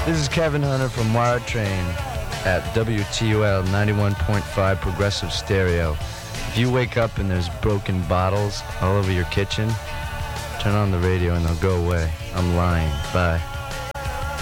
This is Kevin Hunter from Wired Train at WTUL 91.5 Progressive Stereo. If you wake up and there's broken bottles all over your kitchen, turn on the radio and they'll go away. I'm lying. Bye.